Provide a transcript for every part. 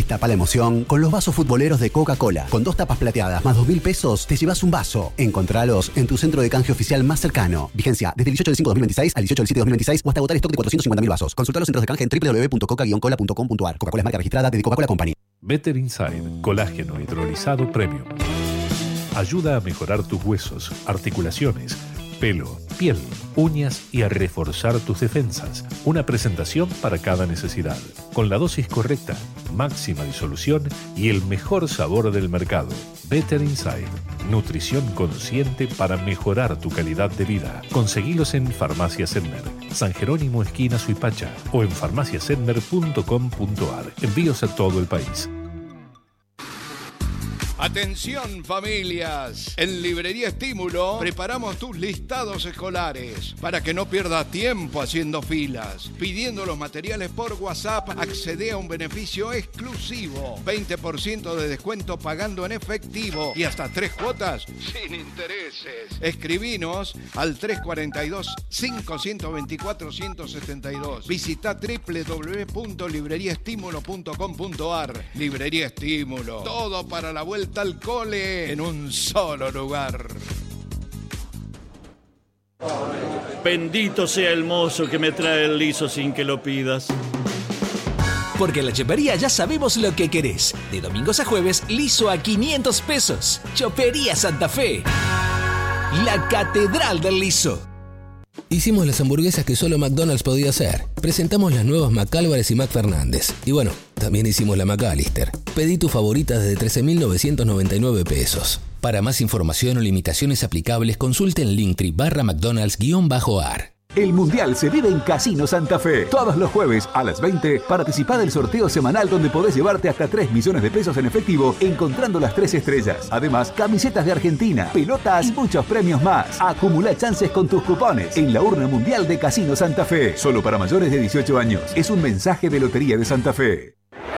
Destapa la emoción con los vasos futboleros de Coca-Cola. Con 2 tapas plateadas más 2.000 pesos, te llevas un vaso. Encontralos en tu centro de canje oficial más cercano. Vigencia desde el 18 del 5/2026 al 18 del 7/2026 o hasta agotar stock de 450.000 vasos. Consulta los centros de canje en www.coca-cola.com.ar. Coca-Cola es marca registrada de Coca-Cola Company. Better Inside, colágeno hidrolizado premium. Ayuda a mejorar tus huesos, articulaciones, pelo, piel, uñas y a reforzar tus defensas. Una presentación para cada necesidad. Con la dosis correcta, máxima disolución y el mejor sabor del mercado. Better Inside. Nutrición consciente para mejorar tu calidad de vida. Conseguilos en Farmacia Sedmer, San Jerónimo esquina Suipacha o en farmaciasedmer.com.ar. Envíos a todo el país. Atención familias, en Librería Estímulo preparamos tus listados escolares para que no pierdas tiempo haciendo filas. Pidiendo los materiales por WhatsApp, accede a un beneficio exclusivo, 20% de descuento pagando en efectivo y hasta 3 cuotas sin intereses. Escribinos al 342-524-172. Visita www.libreriaestimulo.com.ar. Librería Estímulo, todo para la vuelta al cole en un solo lugar. Bendito sea el mozo que me trae el liso sin que lo pidas. Porque en la Chopería ya sabemos lo que querés. De domingos a jueves, liso a 500 pesos. Chopería Santa Fe. La catedral del liso. Hicimos las hamburguesas que solo McDonald's podía hacer. Presentamos las nuevas McAlvarez y McFernández. Y bueno, también hicimos la McAllister. Pedí tu favorita desde 13.999 pesos. Para más información o limitaciones aplicables, consulte en Linktree/McDonald's_ar. El Mundial se vive en Casino Santa Fe. Todos los jueves a las 20, participa del sorteo semanal donde podés llevarte hasta 3 millones de pesos en efectivo encontrando las 3 estrellas. Además, camisetas de Argentina, pelotas y muchos premios más. Acumula chances con tus cupones en la urna mundial de Casino Santa Fe. Solo para mayores de 18 años. Es un mensaje de Lotería de Santa Fe.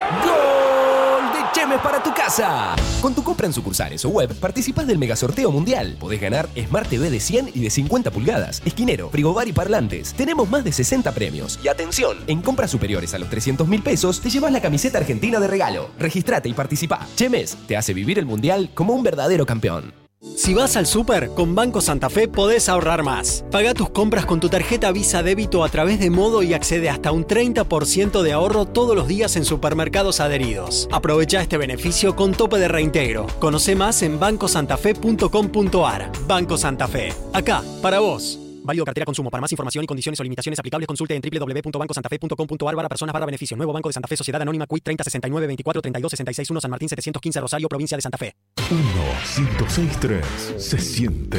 Para tu casa. Con tu compra en sucursales o web, participás del megasorteo mundial. Podés ganar Smart TV de 100 y de 50 pulgadas, esquinero, frigobar y parlantes. Tenemos más de 60 premios. Y atención, en compras superiores a los 300.000 pesos, te llevas la camiseta argentina de regalo. Registrate y participá. Chemes te hace vivir el mundial como un verdadero campeón. Si vas al súper, con Banco Santa Fe podés ahorrar más. Paga tus compras con tu tarjeta Visa Débito a través de Modo y accede hasta un 30% de ahorro todos los días en supermercados adheridos. Aprovecha este beneficio con tope de reintegro. Conoce más en bancosantafe.com.ar. Banco Santa Fe. Acá, para vos. Válido cartera consumo. Para más información y condiciones o limitaciones aplicables, consulte en www.bancosantafe.com.ar/personas/beneficios. Nuevo Banco de Santa Fe, Sociedad Anónima, Quit 3069 24 32 66 1 San Martín 715 Rosario, provincia de Santa Fe. 106.3 se siente.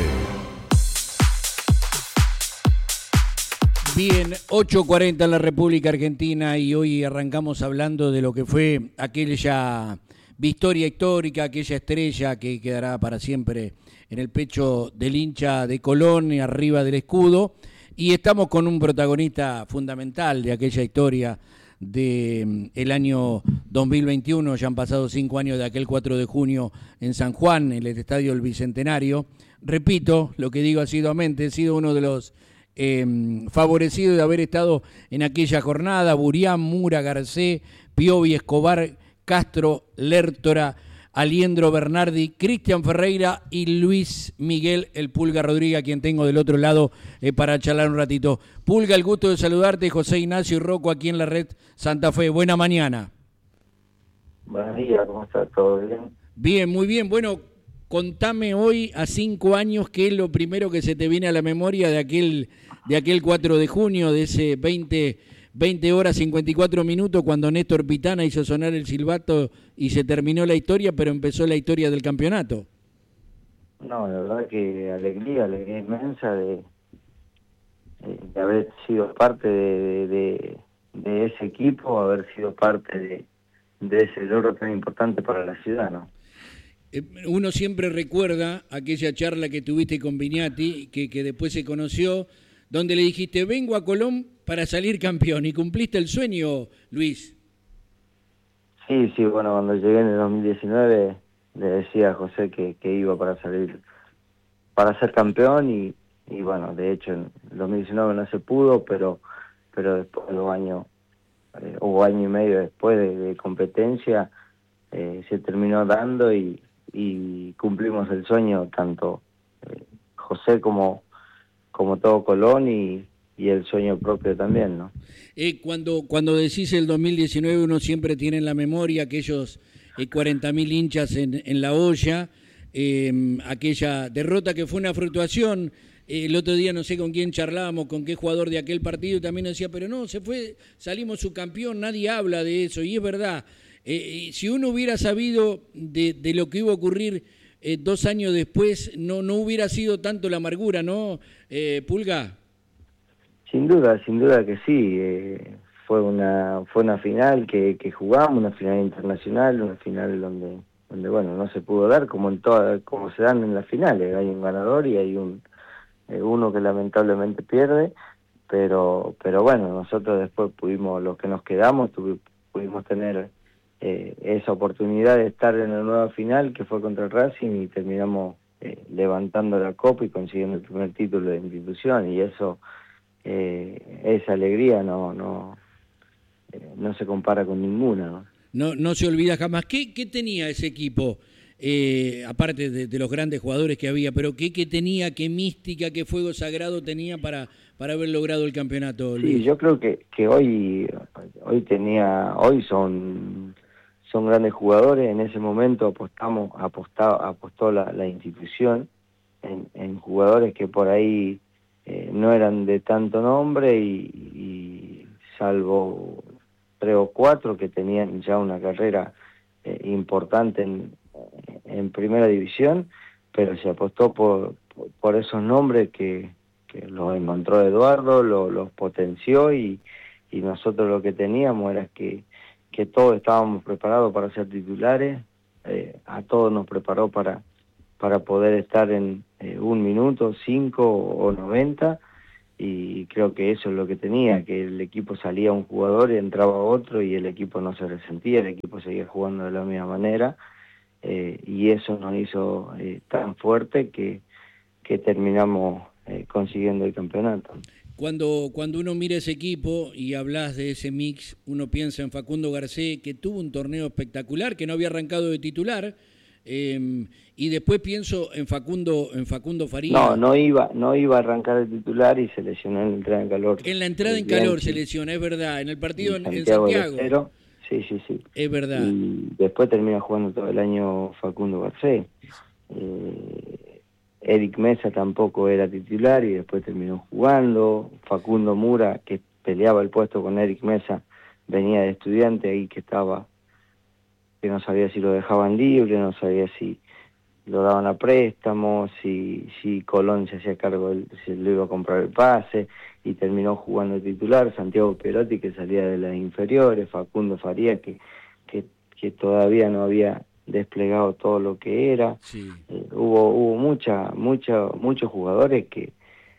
Bien, 8:40 en la República Argentina y hoy arrancamos hablando de lo que fue aquella victoria histórica, aquella estrella que quedará para siempre en el pecho del hincha de Colón y arriba del escudo. Y estamos con un protagonista fundamental de aquella historia del año 2021. Ya han pasado 5 años de aquel 4 de junio en San Juan, en el Estadio del Bicentenario. Repito lo que digo asiduamente, he sido uno de los favorecidos de haber estado en aquella jornada. Burián, Mura, Garcés, Piovi, Escobar, Castro, Lertora, Aliendro Bernardi, Cristian Ferreira y Luis Miguel El Pulga Rodríguez, a quien tengo del otro lado para charlar un ratito. Pulga, el gusto de saludarte. José Ignacio y Rocco aquí en la red Santa Fe. Buena mañana. Buenos días, ¿cómo está? ¿Todo bien? Bien, muy bien. Bueno, contame hoy, a 5 años, qué es lo primero que se te viene a la memoria de aquel 4 de junio, de ese 20 horas 54 minutos, cuando Néstor Pitana hizo sonar el silbato y se terminó la historia, pero empezó la historia del campeonato. No, la verdad que alegría inmensa de haber sido parte de ese equipo, haber sido parte de ese logro tan importante para la ciudad, ¿no? Uno siempre recuerda aquella charla que tuviste con Viñati, que después se conoció, donde le dijiste, vengo a Colón para salir campeón, y cumpliste el sueño, Luis. Sí, bueno, cuando llegué en el 2019 le decía a José que iba para ser campeón y bueno, de hecho en el 2019 no se pudo, pero después de 2 años o año y medio después de competencia, se terminó dando y cumplimos el sueño, tanto José como todo Colón y el sueño propio también, ¿no? Cuando decís el 2019, uno siempre tiene en la memoria aquellos 40.000 hinchas en la olla, aquella derrota que fue una fluctuación. El otro día no sé con quién charlábamos, con qué jugador de aquel partido, también decía, pero no, salimos subcampeón, nadie habla de eso, y es verdad. Si uno hubiera sabido de lo que iba a ocurrir 2 años después, no hubiera sido tanto la amargura, ¿no, Pulga? Sin duda que sí. Fue una final que jugamos, una final internacional, una final donde bueno, no se pudo dar como se dan en las finales. Hay un ganador y hay uno que lamentablemente pierde, pero bueno, nosotros después los que nos quedamos, pudimos tener esa oportunidad de estar en la nueva final que fue contra el Racing y terminamos levantando la copa y consiguiendo el primer título de institución, y eso, esa alegría no se compara con ninguna, ¿no? No se olvida jamás. ¿Qué tenía ese equipo? Aparte de los grandes jugadores que había, pero ¿qué tenía, qué mística, qué fuego sagrado tenía para haber logrado el campeonato, Luis? Sí, yo creo que hoy son grandes jugadores. En ese momento apostó la institución en jugadores que por ahí no eran de tanto nombre y salvo 3 o 4 que tenían ya una carrera importante en primera división, pero se apostó por esos nombres que los encontró Eduardo, los potenció y nosotros lo que teníamos era que todos estábamos preparados para ser titulares, a todos nos preparó para poder estar en 1 minuto, 5 o 90, y creo que eso es lo que tenía, que el equipo salía un jugador y entraba otro y el equipo no se resentía, el equipo seguía jugando de la misma manera, y eso nos hizo tan fuerte que terminamos consiguiendo el campeonato. Cuando uno mira ese equipo y hablas de ese mix, uno piensa en Facundo Garcés, que tuvo un torneo espectacular, que no había arrancado de titular, y después pienso en Facundo Faría. No iba a arrancar de titular y se lesionó en la entrada en calor. En la entrada en calor se lesiona, es verdad, en el partido en Santiago. Sí. Es verdad. Y después termina jugando todo el año Facundo Garcés. Eric Mesa tampoco era titular y después terminó jugando. Facundo Mura, que peleaba el puesto con Eric Mesa, venía de Estudiante ahí que no sabía si lo dejaban libre, no sabía si lo daban a préstamo, si Colón se hacía cargo, si le iba a comprar el pase, y terminó jugando de titular. Santiago Perotti, que salía de las inferiores, Facundo Faría, que todavía no había desplegado todo lo que era. Sí. Hubo muchos jugadores que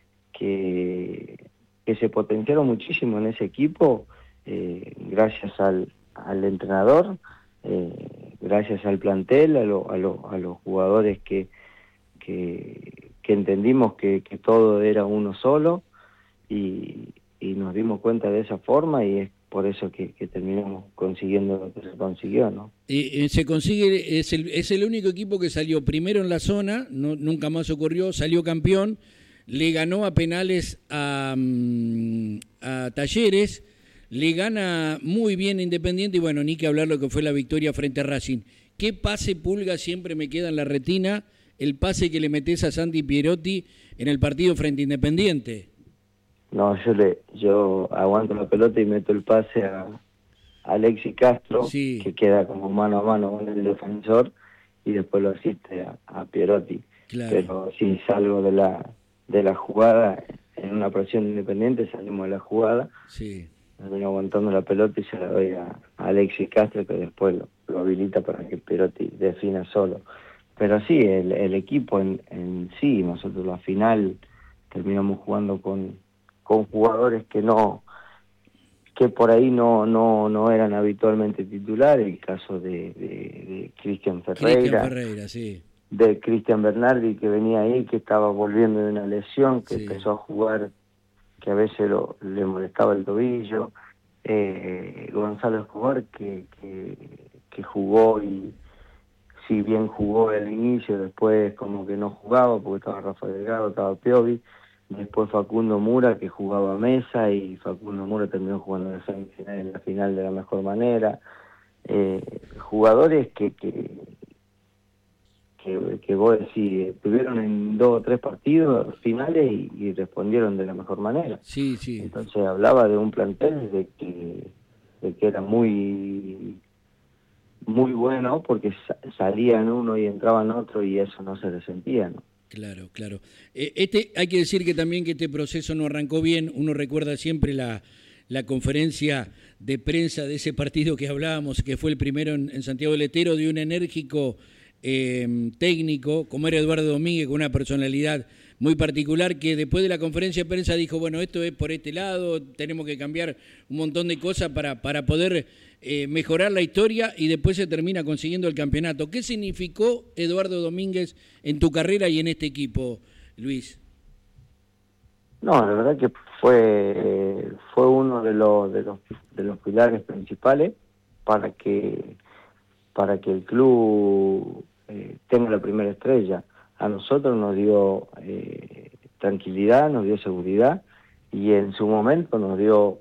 se potenciaron muchísimo en ese equipo, gracias al entrenador, gracias al plantel, a los jugadores que entendimos que todo era uno solo, y nos dimos cuenta de esa forma, y es por eso que terminamos consiguiendo lo que se consiguió, ¿no? Se consigue, es el único equipo que salió primero en la zona, nunca más ocurrió, salió campeón, le ganó a penales a Talleres, le gana muy bien a Independiente, y bueno, ni que hablar lo que fue la victoria frente a Racing. ¿Qué pase, Pulga, siempre me queda en la retina? El pase que le metés a Santi Pierotti en el partido frente a Independiente. No, yo aguanto la pelota y meto el pase a Alexis Castro, sí, que queda como mano a mano con el defensor, y después lo asiste a Pierotti. Claro. Pero si salgo de la jugada, en una presión Independiente salimos de la jugada, sí, termino aguantando la pelota y se la doy a Alexis Castro, que después lo habilita para que Pierotti defina solo. Pero sí, el equipo en sí, nosotros la final terminamos jugando con jugadores que por ahí no eran habitualmente titulares, el caso de Cristian Ferreira, sí, de Cristian Bernardi, que venía ahí, que estaba volviendo de una lesión, que sí, empezó a jugar, que a veces le molestaba el tobillo, Gonzalo Escobar, que jugó, y si bien jugó al inicio, después como que no jugaba porque estaba Rafa Delgado, estaba Piovi. Después Facundo Mura, que jugaba a mesa, y Facundo Mura terminó jugando en la final de la mejor manera. Jugadores que vos decís, estuvieron en 2 o 3 partidos finales y respondieron de la mejor manera. Sí, sí. Entonces hablaba de un plantel de que era muy bueno, porque salían uno y entraban otro, y eso no se resentía, ¿no? Claro, claro. Hay que decir que también que este proceso no arrancó bien. Uno recuerda siempre la conferencia de prensa de ese partido que hablábamos, que fue el primero en Santiago del Estero, de un enérgico técnico, como era Eduardo Domínguez, con una personalidad muy particular, que después de la conferencia de prensa dijo, bueno, esto es por este lado, tenemos que cambiar un montón de cosas para poder mejorar la historia, y después se termina consiguiendo el campeonato. ¿Qué significó Eduardo Domínguez en tu carrera y en este equipo, Luis? No, la verdad que fue uno de los pilares principales para que el club tenga la primera estrella. A nosotros nos dio tranquilidad, nos dio seguridad, y en su momento nos dio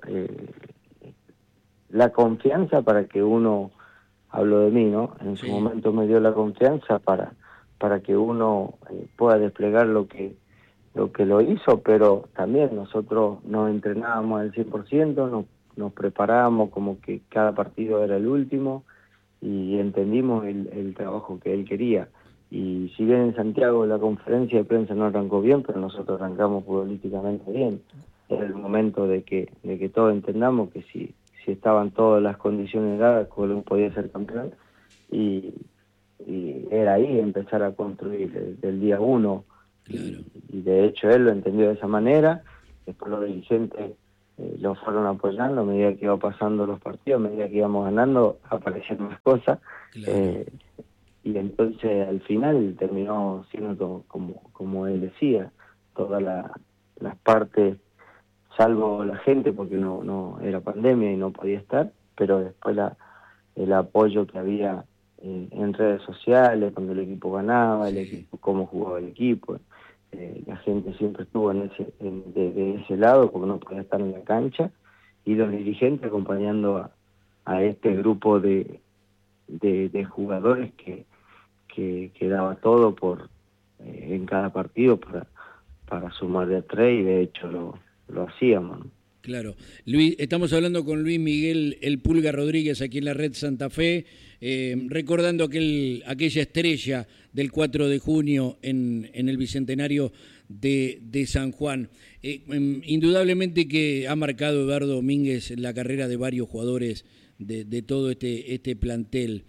la confianza para que uno, hablo de mí, ¿no? En su momento me dio la confianza para que uno pueda desplegar lo que lo hizo, pero también nosotros nos entrenábamos al 100%, nos preparábamos como que cada partido era el último, y entendimos el trabajo que él quería. Y si bien en Santiago la conferencia de prensa no arrancó bien, pero nosotros arrancamos futbolísticamente bien. Era el momento de que todos entendamos que si estaban todas las condiciones dadas, Colón podía ser campeón, y era ahí empezar a construir desde el día 1. Claro. Y de hecho él lo entendió de esa manera. Después los dirigentes lo fueron apoyando a medida que iba pasando los partidos, a medida que íbamos ganando, aparecían más cosas. Claro. Y entonces al final terminó siendo como él decía, todas las partes, salvo la gente, porque no era pandemia y no podía estar, pero después el apoyo que había en redes sociales, cuando el equipo ganaba, el equipo, cómo jugaba el equipo, la gente siempre estuvo de ese lado, porque no podía estar en la cancha, y los dirigentes acompañando a este grupo de jugadores que daba todo en cada partido para sumar de a 3, y de hecho lo hacíamos, ¿no? Claro. Luis, estamos hablando con Luis Miguel El Pulga Rodríguez aquí en la Red Santa Fe, recordando aquella estrella del 4 de junio en el Bicentenario de San Juan. Indudablemente que ha marcado Eduardo Domínguez la carrera de varios jugadores de todo este plantel.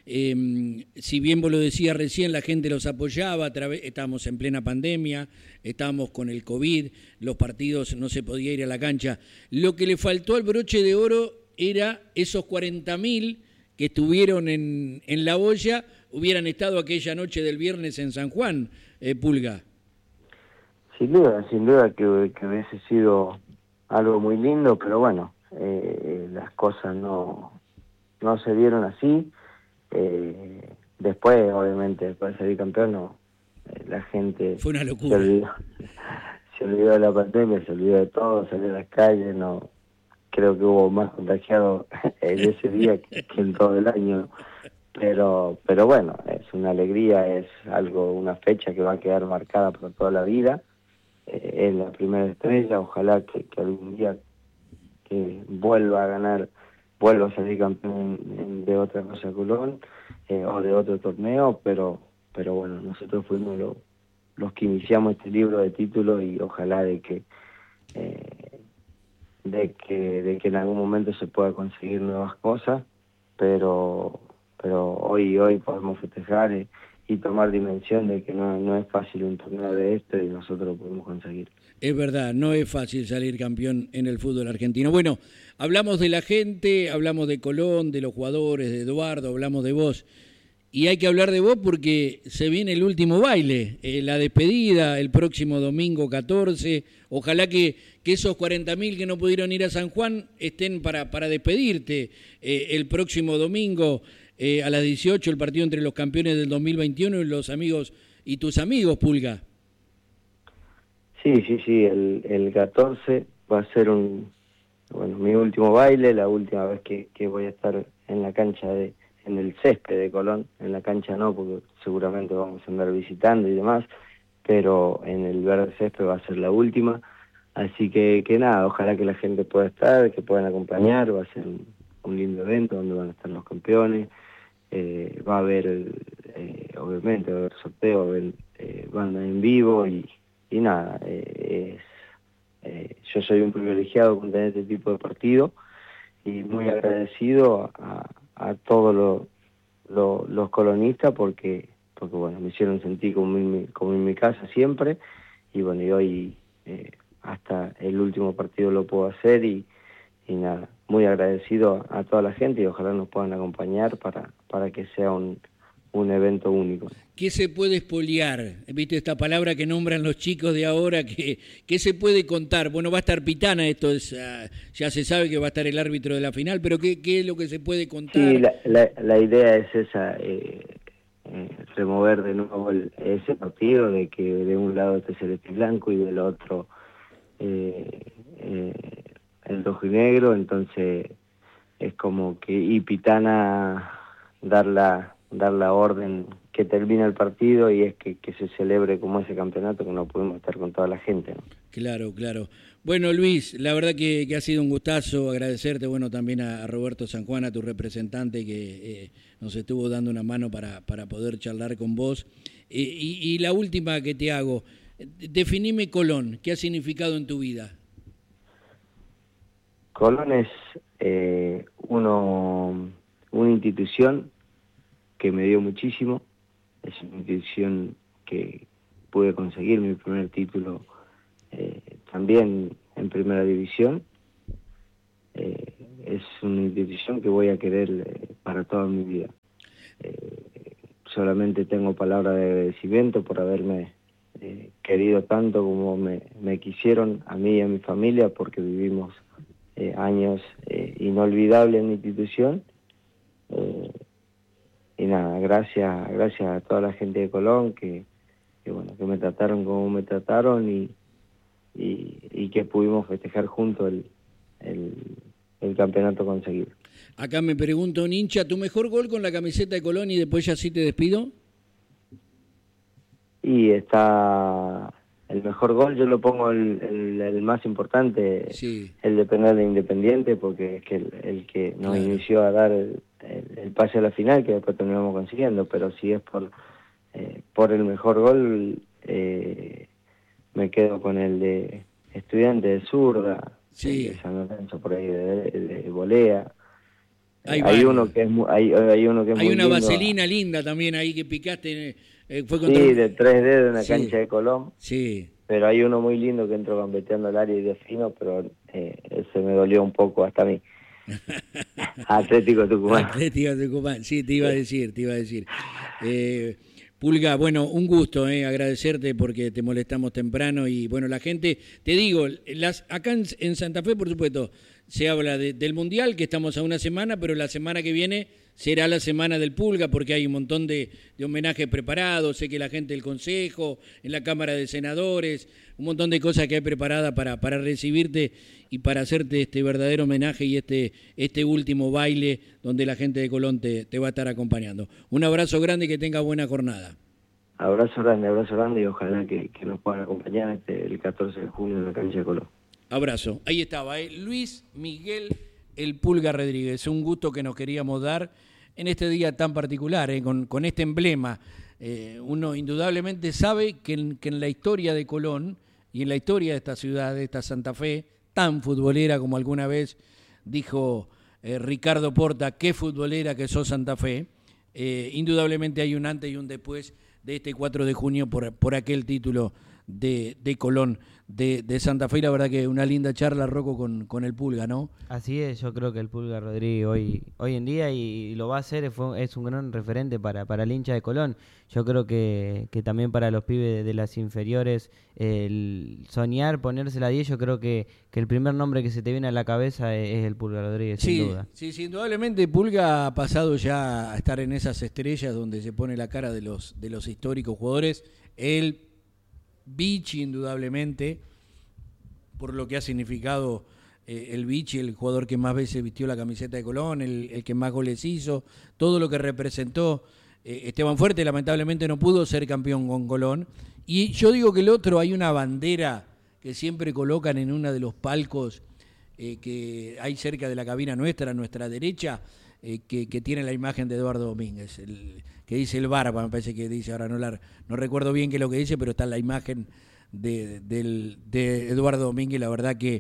Si bien vos lo decías recién, la gente los apoyaba, estábamos en plena pandemia, estábamos con el COVID, los partidos no se podía ir a la cancha. Lo que le faltó al broche de oro era esos 40.000 que estuvieron en la olla, hubieran estado aquella noche del viernes en San Juan, Pulga. Sin duda que hubiese sido algo muy lindo, pero bueno, las cosas no se dieron así. Después, obviamente, después de salir campeón, la gente fue una locura. Se olvidó de la pandemia, se olvidó de todo, salió a las calles, creo que hubo más contagiados en ese día que en todo el año, pero bueno, es una alegría, es una fecha que va a quedar marcada por toda la vida. Es la primera estrella, ojalá que algún día que vuelva a salir campeón de otra cosa Colón, o de otro torneo, pero bueno, nosotros fuimos los que iniciamos este libro de títulos, y ojalá de que en algún momento se pueda conseguir nuevas cosas, pero hoy podemos festejar y tomar dimensión de que no es fácil un torneo de esto, y nosotros lo podemos conseguir. Es verdad, no es fácil salir campeón en el fútbol argentino. Bueno, hablamos de la gente, hablamos de Colón, de los jugadores, de Eduardo, hablamos de vos. Y hay que hablar de vos porque se viene el último baile, la despedida el próximo domingo 14. Ojalá que esos 40.000 que no pudieron ir a San Juan estén para despedirte el próximo domingo a las 18, el partido entre los campeones del 2021 y los amigos y tus amigos, Pulga. Sí, el 14 va a ser mi último baile, la última vez que voy a estar en la cancha en el césped de Colón, en la cancha no, porque seguramente vamos a andar visitando y demás, pero en el verde césped va a ser la última, así que nada, ojalá que la gente pueda estar, que puedan acompañar, va a ser un lindo evento donde van a estar los campeones, va a haber, obviamente, va a haber sorteo, va a haber banda en vivo y nada, yo soy un privilegiado con tener este tipo de partido y muy agradecido a todos los colonistas porque bueno, me hicieron sentir como en mi casa siempre y bueno, y hoy hasta el último partido lo puedo hacer y nada, muy agradecido a toda la gente y ojalá nos puedan acompañar para que sea un evento único. ¿Qué se puede espoliar? ¿Viste esta palabra que nombran los chicos de ahora? ¿Qué se puede contar? Bueno, va a estar Pitana, esto es ya se sabe que va a estar el árbitro de la final, pero ¿qué es lo que se puede contar? Sí, la idea es esa, remover de nuevo ese partido, de que de un lado esté Celeste y Blanco y del otro el rojo y negro, entonces es como que y Pitana dar la orden que termina el partido y es que se celebre como ese campeonato, que no pudimos estar con toda la gente, ¿no? Claro. Bueno, Luis, la verdad que ha sido un gustazo, agradecerte, bueno, también a Roberto San Juan, a tu representante que nos estuvo dando una mano para poder charlar con vos. Y la última que te hago, definime Colón, ¿qué ha significado en tu vida? Colón es una institución que me dio muchísimo, es una institución que pude conseguir mi primer título también en primera división, es una institución que voy a querer para toda mi vida. Solamente tengo palabras de agradecimiento por haberme querido tanto como me quisieron a mí y a mi familia, porque vivimos años inolvidables en la institución. Y nada, gracias a toda la gente de Colón que me trataron como me trataron y que pudimos festejar juntos el campeonato conseguido. Acá me pregunta un hincha, ¿tu mejor gol con la camiseta de Colón y después ya sí te despido? Y está el mejor gol, yo lo pongo el más importante, sí, el de penal de Independiente, porque es que el que nos inició a dar el pase a la final, que después terminamos consiguiendo, pero si es por el mejor gol, me quedo con el de Estudiante de zurda, sí, de San Lorenzo por ahí, de volea. Hay uno que es muy hay una lindo. vaselina linda también ahí que picaste. Fue contra... Sí, de 3 dedos en la cancha de Colón. Sí. Pero hay uno muy lindo que entró gambeteando al área y defino, pero ese me dolió un poco hasta a mí. Atlético Tucumán, sí, te iba a decir. Pulga, bueno, un gusto agradecerte porque te molestamos temprano y bueno, la gente, te digo, acá en Santa Fe, por supuesto, se habla del Mundial, que estamos a una semana, pero la semana que viene será la semana del Pulga porque hay un montón de homenajes preparados, sé que la gente del Consejo, en la Cámara de Senadores, un montón de cosas que hay preparadas para recibirte y para hacerte este verdadero homenaje y este último baile donde la gente de Colón te va a estar acompañando. Un abrazo grande y que tenga buena jornada. Abrazo grande y ojalá que nos puedan acompañar el 14 de junio en la cancha de Colón. Abrazo. Ahí estaba, Luis Miguel El Pulga Rodríguez. Un gusto que nos queríamos dar en este día tan particular, con este emblema. Uno indudablemente sabe que en la historia de Colón y en la historia de esta ciudad, de esta Santa Fe, tan futbolera como alguna vez dijo Ricardo Porta, qué futbolera que sos Santa Fe, indudablemente hay un antes y un después de este 4 de junio por aquel título de Colón de Santa Fe. Y la verdad que una linda charla, Rocco, con el Pulga, ¿no? Así es, yo creo que el Pulga Rodríguez hoy en día, y lo va a hacer, es un gran referente para el hincha de Colón. Yo creo que también para los pibes de las inferiores, el soñar, ponerse la 10, yo creo que el primer nombre que se te viene a la cabeza es el Pulga Rodríguez, sin duda. Sí, indudablemente Pulga ha pasado ya a estar en esas estrellas donde se pone la cara de los históricos jugadores. El Vichy, indudablemente, por lo que ha significado el Vichy, el jugador que más veces vistió la camiseta de Colón, el que más goles hizo, todo lo que representó. Esteban Fuerte lamentablemente no pudo ser campeón con Colón. Y yo digo que el otro, hay una bandera que siempre colocan en uno de los palcos que hay cerca de la cabina nuestra, a nuestra derecha, que tiene la imagen de Eduardo Domínguez, que dice el Barba, me parece que dice, ahora no recuerdo bien qué es lo que dice, pero está la imagen de Eduardo Domínguez. La verdad que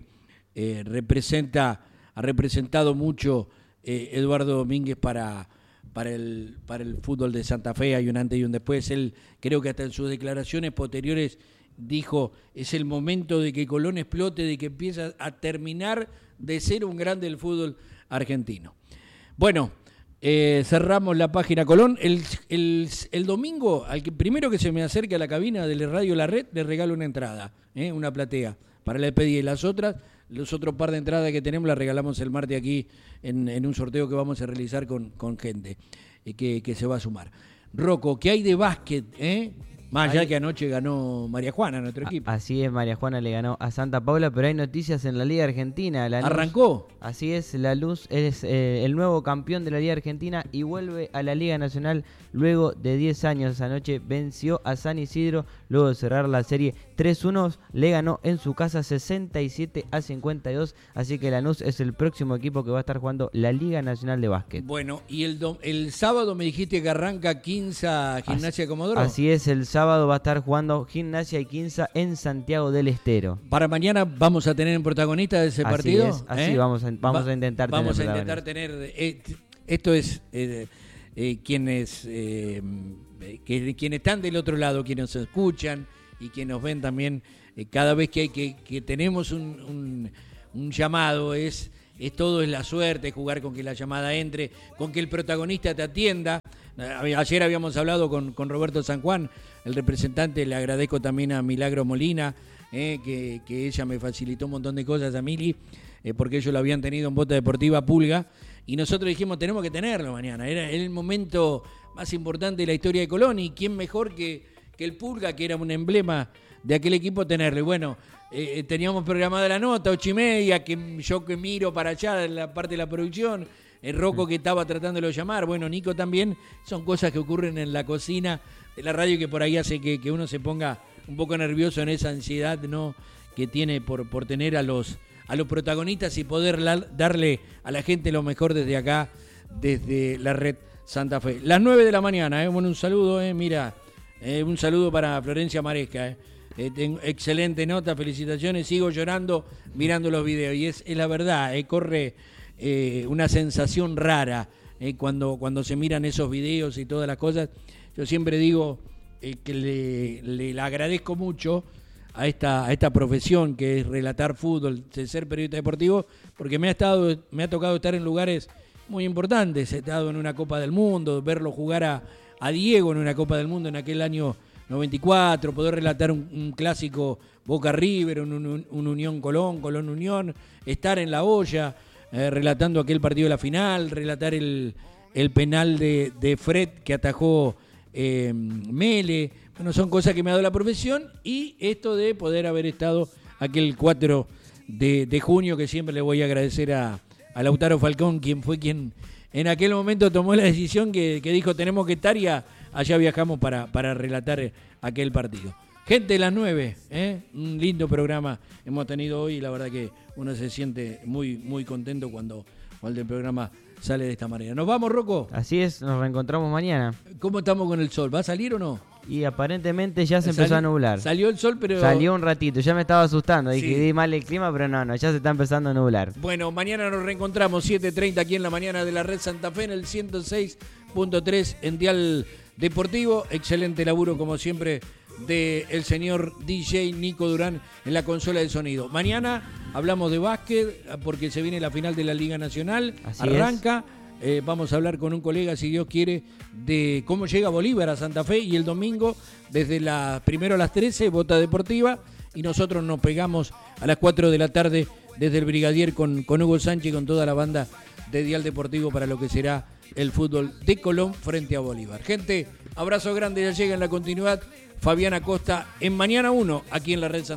ha representado mucho Eduardo Domínguez para el fútbol de Santa Fe. Hay un antes y un después. Él, creo que hasta en sus declaraciones posteriores, dijo: es el momento de que Colón explote, de que empieza a terminar de ser un grande del fútbol argentino. Bueno, cerramos la página Colón. El domingo, primero que se me acerque a la cabina de Radio La Red, le regalo una entrada, una platea para la despedida. Y los otros par de entradas que tenemos las regalamos el martes aquí en un sorteo que vamos a realizar con gente que se va a sumar. Rocco, ¿qué hay de básquet? Más allá que anoche ganó María Juana, nuestro equipo. Así es, María Juana le ganó a Santa Paula, pero hay noticias en la Liga Argentina. ¿Arrancó? Así es, Lanús es el nuevo campeón de la Liga Argentina y vuelve a la Liga Nacional luego de 10 años. Anoche venció a San Isidro, luego de cerrar la serie 3-1, le ganó en su casa 67-52, así que Lanús es el próximo equipo que va a estar jugando la Liga Nacional de Básquet. Bueno, y el sábado me dijiste que arranca Quinza Gimnasia Comodoro. Así es, el sábado va a estar jugando Gimnasia y Quinza en Santiago del Estero. Para mañana vamos a tener un protagonista de ese partido. Así vamos a intentar tener. Esto es quienes están del otro lado, quienes nos escuchan y quienes nos ven también. Cada vez que tenemos un llamado, es todo es la suerte, jugar con que la llamada entre, con que el protagonista te atienda. Ayer habíamos hablado con Roberto San Juan, el representante. Le agradezco también a Milagro Molina, que ella me facilitó un montón de cosas, a Mili, porque ellos lo habían tenido en Bota Deportiva Pulga, y nosotros dijimos, tenemos que tenerlo mañana. Era el momento más importante de la historia de Colón, y quién mejor que el Pulga, que era un emblema de aquel equipo, tenerlo. Y bueno, teníamos programada la nota, 8:30, que yo que miro para allá en la parte de la producción, el Rocco que estaba tratándolo de llamar, bueno, Nico también. Son cosas que ocurren en la cocina de la radio que por ahí hace que uno se ponga un poco nervioso en esa ansiedad, ¿no?, que tiene por tener a los protagonistas y poder darle a la gente lo mejor desde acá, desde la Red Santa Fe. Las 9 de la mañana, bueno, un saludo, un saludo para Florencia Maresca, excelente nota, felicitaciones. Sigo llorando mirando los videos, y es la verdad, corre una sensación rara cuando se miran esos videos y todas las cosas. Yo siempre digo que le agradezco mucho a esta profesión que es relatar fútbol, de ser periodista deportivo, porque me ha tocado estar en lugares muy importantes. He estado en una Copa del Mundo, verlo jugar a Diego en una Copa del Mundo en aquel año 94, poder relatar un clásico Boca River, un Unión Colón, Colón Unión, estar en La Olla relatando aquel partido de la final, relatar el penal de Fred que atajó Mele. Bueno, son cosas que me ha dado la profesión, y esto de poder haber estado aquel 4 de junio, que siempre le voy a agradecer a Lautaro Falcón, quien fue quien en aquel momento tomó la decisión que dijo tenemos que estar, y allá viajamos para relatar aquel partido. Gente de las 9, un lindo programa hemos tenido hoy, y la verdad que uno se siente muy, muy contento cuando el programa sale de esta manera. ¿Nos vamos, Rocco? Así es, nos reencontramos mañana. ¿Cómo estamos con el sol? ¿Va a salir o no? Y aparentemente ya se empezó a nublar. Salió el sol, pero... Salió un ratito, ya me estaba asustando. Dije, di mal el clima, pero no, ya se está empezando a nublar. Bueno, mañana nos reencontramos, 7:30 aquí en la mañana de la Red Santa Fe, en el 106.3 en Dial Deportivo. Excelente laburo, como siempre, del señor DJ Nico Durán en la consola de sonido. Mañana hablamos de básquet porque se viene la final de la Liga Nacional. Así arranca. Vamos a hablar con un colega, si Dios quiere, de cómo llega Bolívar a Santa Fe, y el domingo desde primero a las 13, Bota Deportiva, y nosotros nos pegamos a las 4 de la tarde desde el Brigadier con Hugo Sánchez y con toda la banda de Dial Deportivo para lo que será el fútbol de Colón frente a Bolívar. Gente, abrazo grande, ya llega en la continuidad Fabián Acosta en Mañana 1 aquí en la Red Santa Fe.